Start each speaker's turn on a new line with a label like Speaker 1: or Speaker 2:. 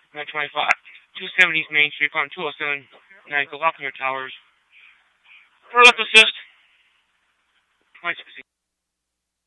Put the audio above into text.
Speaker 1: 925. 270 East Main Street, apartment 207, 9 Lockyer Towers. For left assist. 2016.